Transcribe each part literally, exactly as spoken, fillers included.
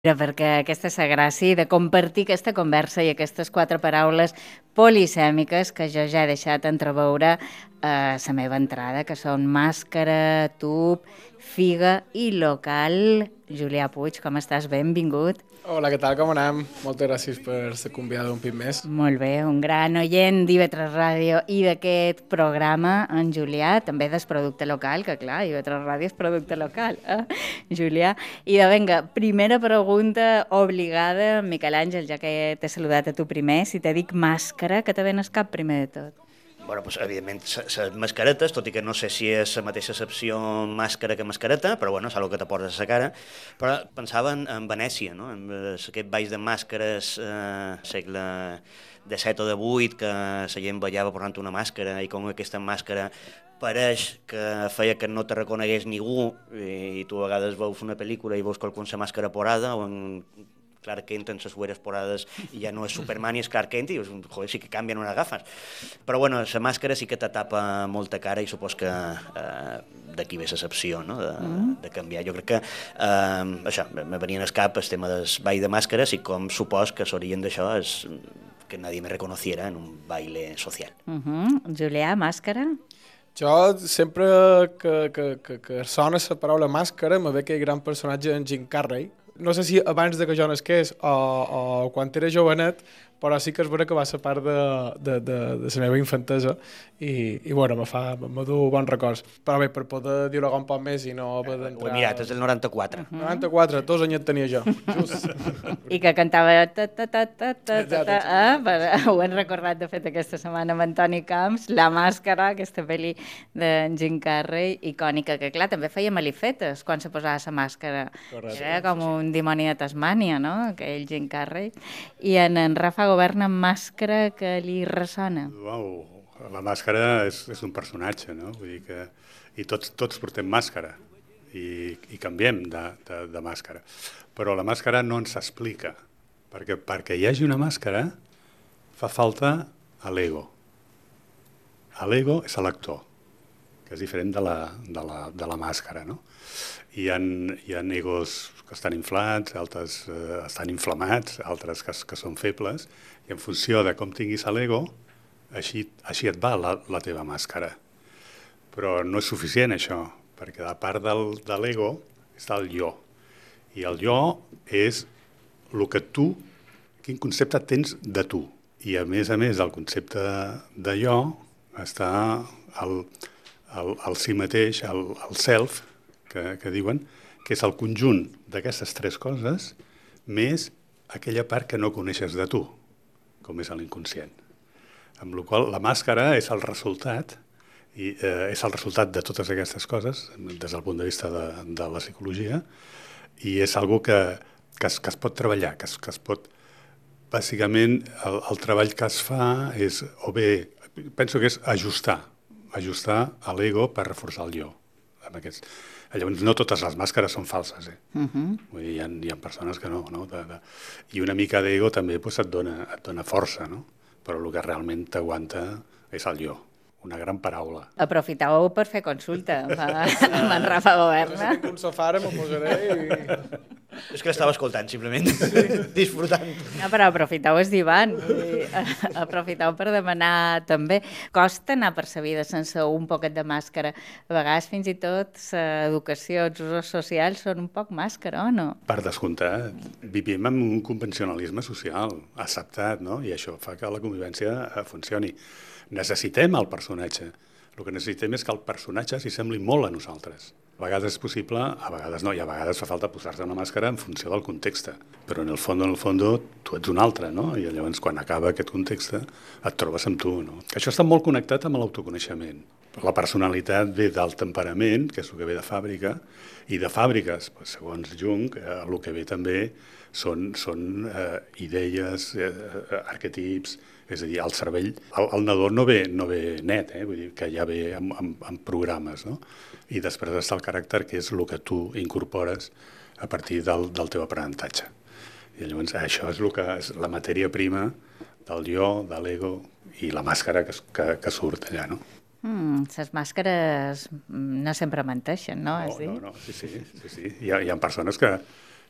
Mira, perquè aquesta és la gràcia de compartir aquesta conversa i aquestes quatre paraules polisèmiques que jo ja he deixat entreveure a la meva entrada, que són màscara, tub, figa i local. Julià Puig, com estàs? Benvingut. Hola, què tal? Com anem? Moltes gràcies per ser convidada un pit més. Molt bé, un gran oient d'I V tres Ràdio i d'aquest programa, en Julià, també del producte local, que clar, I V tres Ràdio és producte local, eh, Julià? I de vinga, primera pregunta obligada, Miquel Àngel, ja que t'he saludat a tu primer, si te dic màscara, que te ven al cap primer de tot? Bueno, doncs, evidentment, les mascaretes, tot i que no sé si és la mateixa accepció màscara que mascareta, però bueno, és una que te poses a la cara. Però pensava en, en Venècia, no? En aquest baix de màscares eh, segle disset o de vuit, que la gent ballava posant una màscara i com aquesta màscara pareix que feia que no te reconegués ningú i, i tu a vegades veus una pel·lícula i veus qualcun sa màscara porada o en Clark Kent en les ulleres porades i ja no és Superman i és Clark Kent i dius, joder, sí que canvien unes gafes. Però bueno, la màscara sí que te tapa molta cara i supos que eh, d'aquí ve l'excepció, no? de, de canviar. Jo crec que eh, això, me venien al cap el tema del ball de màscares i com supos que l'origen d'això és que nadie me reconociera en un baile social. Uh -huh. Julià, màscara? Jo sempre que, que, que, que sona la paraula màscara me ve aquell gran personatge en Jim Carrey. No sé si abans de que jo nasqués o, o quan era jovenet, però sí que és vera que va ser part de, de, de, de la meva infantesa i, i bueno, me fa, me du bons records. Però bé, per poder dir-ho un poc més i no haver d'entrar... Ho he mirat, és del noranta-quatre. Uh -huh. noranta-quatre, dos anys tenia jo. Just. I que cantava ta ta ta ta ta ta ta, eh? Per, ho hem recordat de fet aquesta setmana amb Antoni Camps, La màscara, aquesta pel·li d'en Jim Carrey, icònica, que clar, també feia malifetes quan se posava la màscara. Correcte. Era com un dimoni de Tasmània, no?, aquell Jim Carrey. I en, en Rafa Govern amb màscara que li ressona. Uau, la màscara és, és un personatge, no? Vull dir que... I tots, tots portem màscara i, i canviem de, de, de màscara. Però la màscara no ens explica, perquè perquè hi hagi una màscara fa falta a l'ego. L'ego és l'actor, que és diferent de la, de la, de la màscara, no? Hi ha, hi ha egos que estan inflats, altres eh, estan inflamats, altres que, que són febles, i en funció de com tinguis l'ego, així, així et va la, la teva màscara. Però no és suficient això, perquè a part del, de l'ego està el jo. I el jo és el que tu, quin concepte tens de tu. I a més a més el concepte de jo està al, al, al si mateix, al, al self, que, que diuen, que és el conjunt d'aquestes tres coses més aquella part que no coneixes de tu, com és l'inconscient. Amb la qual la màscara és el resultat, i eh, és el resultat de totes aquestes coses, des del punt de vista de, de la psicologia, i és algo que, que, es, que es pot treballar, que es, que es pot... Bàsicament, el, el treball que es fa és, o bé, penso que és ajustar, ajustar a l'ego per reforçar el jo. Amb aquests... Llavors, no totes les màscares són falses, eh? Uh -huh. Vull dir, hi ha, hi ha persones que no, no? De, de... I una mica d'ego també pues, et, dona, et dona força, no? Però el que realment t'aguanta és el jo. Una gran paraula. Aprofiteu per fer consulta amb, amb en Rafa Govern. Si tinc un sofà, ara m'ho posaré i... És que l'estava escoltant, simplement, sí. Disfrutant. No, però aprofiteu el divan, aprofiteu per demanar també. Costa anar per la vida sense un poquet de màscara. A vegades fins i tot l'educació, els usos socials són un poc màscara, o no? Per descomptat, vivim en un convencionalisme social acceptat, no? I això fa que la convivència funcioni. Necessitem el personatge. El que necessitem és que el personatge s'hi sembli molt a nosaltres. A vegades és possible, a vegades no, i a vegades fa falta posar-se una màscara en funció del context. Però en el fons, en el fons, tu ets un altre, no? I llavors, quan acaba aquest context, et trobes amb tu, no? Això està molt connectat amb l'autoconeixement. La personalitat ve del temperament, que és el que ve de fàbrica, i de fàbriques, segons Jung, el que ve també són, són eh, idees, eh, arquetips, és a dir, el cervell, el, el nadó no ve, no ve net, eh? Vull dir que ja ve amb, amb, amb programes, no? I després està el caràcter, que és el que tu incorpores a partir del, del teu aprenentatge. I llavors això és, el que és la matèria prima del jo, de l'ego i la màscara que, que, que surt allà, no? Mm, les màscares no sempre menteixen, no? No, no, no, sí, sí, sí, sí. Hi ha, hi ha persones que,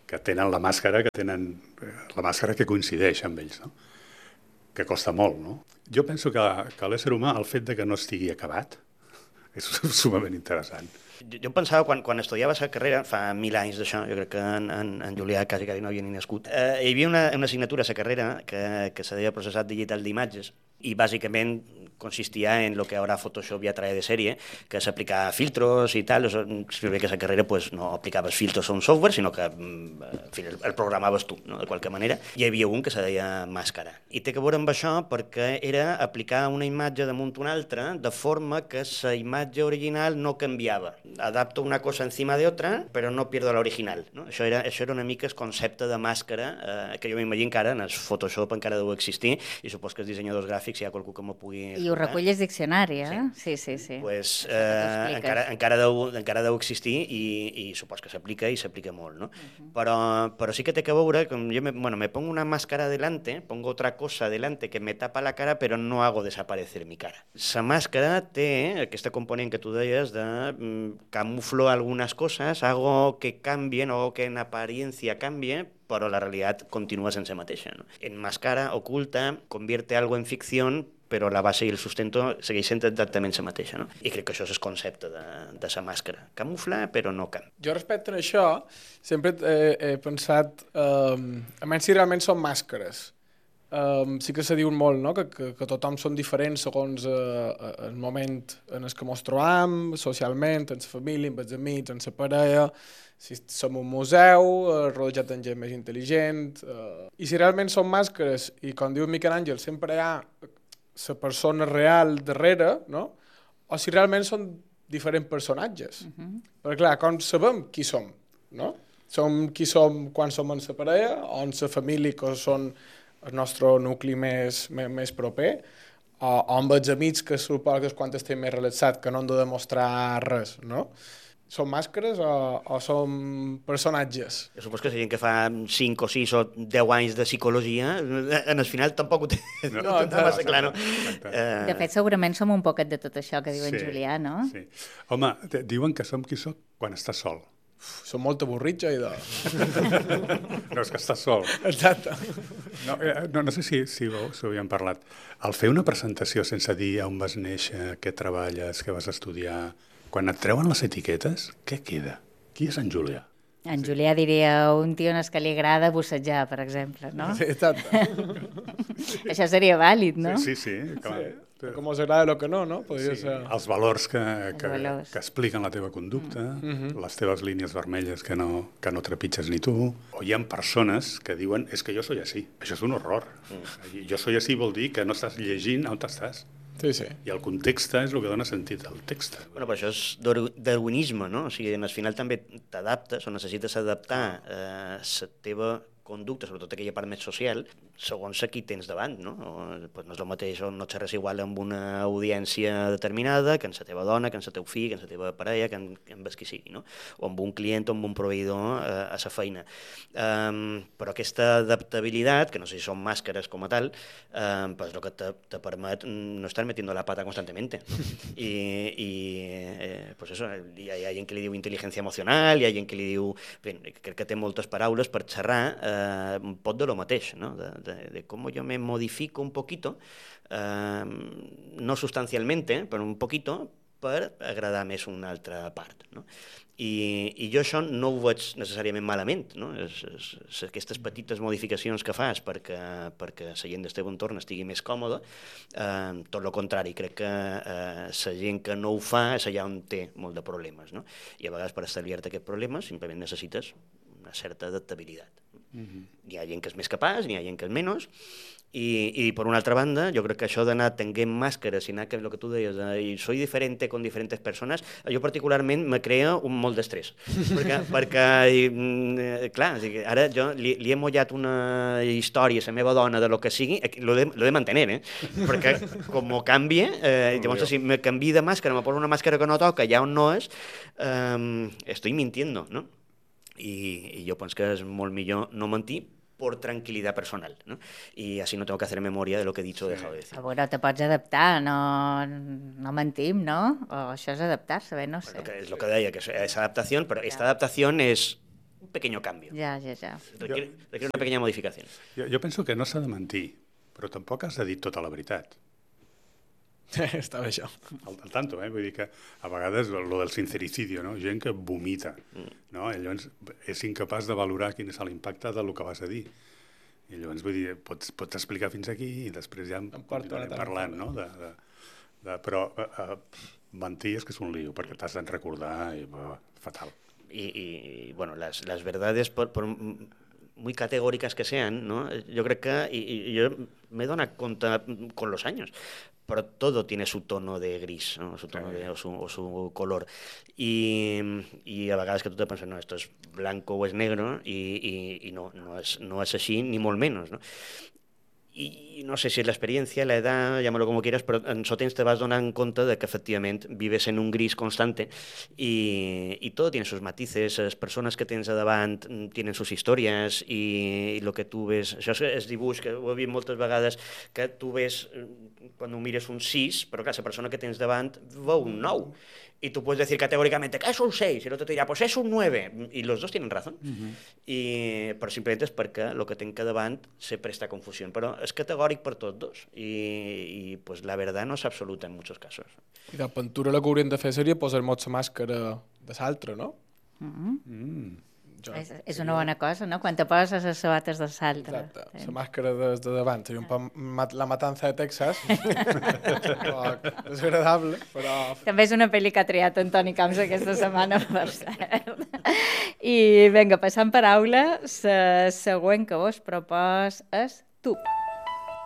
que tenen la màscara, que tenen la màscara que coincideix amb ells, no? Que costa molt, no? Jo penso que, que l'ésser humà, el fet de que no estigui acabat, és sumament interessant. Jo, jo pensava, quan, quan estudiava la carrera, fa mil anys d'això, jo crec que en, en, en Julià quasi, quasi no havia ni nascut, eh, hi havia una, una assignatura a la carrera que, que se deia processat digital d'imatges, i bàsicament consistia en lo que ahora Photoshop ya trae de serie, que es aplicar filtros y tal. Se ve que esa carrera pues no aplicabas filtros a un software, sinó que en fi, el, el programaves tu, no? De qualque manera. Hi havia un que se deia màscara. I té que veure amb això perquè era aplicar una imatge damunt una altra de forma que la imatge original no canviava. Adapto una cosa encima de otra, però no pierdo l'original. No? Això, era, això era una mica el concepte de màscara, eh, que jo m'imagino que ara en el Photoshop encara deu existir, i supos que els dissenyadors gràfics hi ha qualcú que m'ho pugui... I ho reculles diccionari, eh? Sí, sí, sí. Pues, eh, encara, encara, deu, encara deu existir i, i supos que s'aplica i s'aplica molt, no? Uh-huh. Però, però sí que té que veure, com jo me, bueno, me pongo una máscara delante, pongo otra cosa delante que me tapa la cara, però no hago desaparecer mi cara. La màscara té aquesta component que tu deies de mm, camuflo algunas cosas, hago que cambien o que en apariencia cambie, però la realitat continua sense mateixa, no? Enmascara, oculta, convierte algo en ficción, però la base i el sustento segueix sent exactament la mateixa, no? I crec que això és el concepte de, de la màscara. Camufla, però no canvia. Jo respecte a això, sempre he, he pensat, um, a menys si realment són màscares. Um, sí que se diu molt, no?, que, que, que tothom són diferents segons uh, el moment en el que ens trobam, socialment, en la família, amb els amics, en la parella, si som un museu, uh, rodejat amb gent més intel·ligent... Uh, I si realment són màscares, i com diu Miquel Àngel, sempre hi ha la persona real darrere, no?, o si realment són diferents personatges. Uh-huh. Perquè, clar, com sabem qui som, no? Som qui som quan som en la parella, o en la família, que són el nostre nucli més, més, més proper, o, o amb els amics, que suposo que és quan estem més relaxats, que no han de demostrar res, no? Són màscares o, o són personatges? Jo suposo que la gent que fa cinc o sis o deu anys de psicologia, en el final tampoc ho té, no, no, no, massa clar, no? Uh... De fet, segurament som un poquet de tot això que diu en sí, Julià, no? Sí. Home, diuen que som qui soc quan estàs sol. Uf, som molt avorrits, jo, i de... No, és que estàs sol. Exacte. No, no, no sé si, si ho, si ho havíem parlat. Al fer una presentació sense dir on vas néixer, què treballes, què vas estudiar, quan et treuen les etiquetes, què queda? Qui és en Julià? En Julià diria un tio en el que li agrada bussejar, per exemple, no? Sí, exacte. Això seria vàlid, no? Sí, sí, sí, clar. Sí. Com us agrada el que no, no? Podria Sí, ser... els valors que, que, valors. que expliquen la teva conducta, Mm-hmm. les teves línies vermelles que no, que no trepitges ni tu. O hi ha persones que diuen, és que jo soy así. Això és un horror. Mm. Jo soy así vol dir que no estàs llegint on estàs. Sí, sí. I el context és el que dona sentit al text. Bueno, però això és darwinisme, no? O sigui, al final també t'adaptes o necessites adaptar eh, la teva conducta, sobretot aquella part més social, segons a qui tens davant, no? O, pues no és el mateix, o no xerres igual amb una audiència determinada que en la teva dona, que en el teu fill, que en la teva parella, que en, que en qui sigui, no? O amb un client o amb un proveïdor eh, a la feina. Um, però aquesta adaptabilitat, que no sé si són màscares com a tal, um, pues lo que te, te permet no estar metiendo la pata constantemente. I, i eh, pues eso, hi ha, hi ha gent que li diu intel·ligència emocional, hi ha gent que li diu... Bé, crec que té moltes paraules per xerrar eh, un pot de lo mateix, no? De, de, de com jo me modifico un poquito, eh, no sustancialmente, però un poquito, per agradar més una altra part, no? I, i jo això no ho veig necessàriament malament, no? És, és, és aquestes petites modificacions que fas perquè, perquè la gent del teu entorn estigui més còmoda, eh, tot el contrari, crec que eh, la gent que no ho fa és allà on té molt de problemes, no? I a vegades per estalviar-te aquest problema simplement necessites una certa adaptabilitat. Mm-hmm. Hi ha gent que és més capaç, hi ha gent que és menys, i, i per una altra banda, jo crec que això d'anar tenint màscares i anar, que el que tu deies, i soy diferente con diferentes persones, jo particularment me crea un molt d'estrès. perquè, perquè i, clar, ara jo li, li he mullat una història a la meva dona de lo que sigui, lo de, lo de mantenir, eh? Perquè com ho canvie, eh, llavors si me canvi de màscara, me poso una màscara que no toca, allà on no és, eh, estoy mintiendo, no? I, i jo penso que és molt millor no mentir por tranquilidad personal, ¿no? Y así no tengo que hacer memoria de lo que he dicho o dejado de decir. A veure, te pots adaptar, no, no mentim, ¿no? O això és adaptar-se, bé, no sé. Bueno, que es lo que deia, que es adaptación, pero esta adaptación es un pequeño cambio. Ja, ja, ja. Requiere, requiere una pequeña modificación. Jo, jo penso que no s'ha de mentir, però tampoc has de dir tota la veritat. Està bé això. Al, al tanto, eh? Vull dir que a vegades lo del sincericidio, no? Gent que vomita, no? I llavors és incapaç de valorar quin és l'impacte del que vas a dir. I llavors, vull dir, pots, pots explicar fins aquí i després ja en continuarem parlant, no? De, de, de, però eh, eh, mentir és que és un lío, perquè t'has de recordar i eh, fatal. Y, y bueno, las, las verdades, por, por muy categóricas que sean, ¿no? Yo creo que, y, y yo me doy cuenta con los años, pero todo tiene su tono de gris, ¿no? Su tono de, o, su, o su color. Y, y a vegades que tu te penses, no, esto es blanco o es negro, y, y, y no, no, és, no és així, ni molt menys, no? I no sé si és l'experiència, l'edat, llámalo como quieras, però en so temps te vas donant compte de que efectivament vives en un gris constante i, i tot tiene sus matices, les persones que tens a davant tenen sus històries i, i lo que tu ves, això és, és dibuix que ho he vist moltes vegades, que tu ves quan ho mires un sis, però clar, la persona que tens davant veu un nou. Y tú puedes decir categóricamente que es un seis, y el otro te dirá, pues es un nueve, y los dos tienen razón. Uh-huh. I, però simplement és perquè el que tenc davant se presta a confusió, però és categòric per tots dos, i, i pues, la verdad no és absoluta en muchos casos. I de pintura el que hauríem de fer seria posar-nos la màscara de l'altre, no? Mm-hmm. Mm. Jo, és, és una bona cosa, no? Quan te poses les sabates de l'altre. Exacte, sí. La màscara de, de davant, seria un poc mat, la matança de Texas, desagradable, però... També és una pel·li que ha triat Antoni Camps aquesta setmana, per cert. I vinga, passant paraula, la següent que vos propòs és Tub.